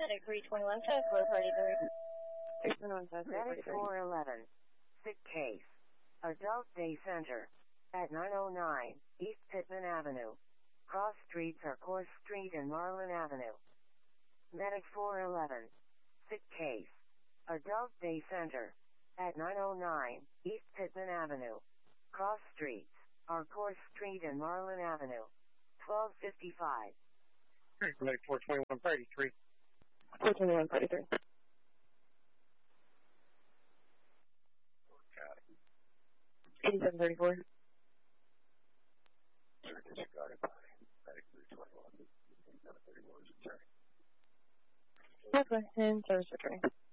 Medic 321, says Blue Party 3. 321 says Medic 411. Sick case. Adult Day Center. At 909 East Pittman Avenue. Cross streets are Course Street and Marlin Avenue. Medic 411. Sick case. Adult Day Center. At 909 East Pittman Avenue. Cross streets are Course Street and Marlin Avenue. 1255. Medic 421, Party 3. 421, Party 3. Got it. 8734. Disregarded by Medic 321. 8734 is returning. Okay, and service returning.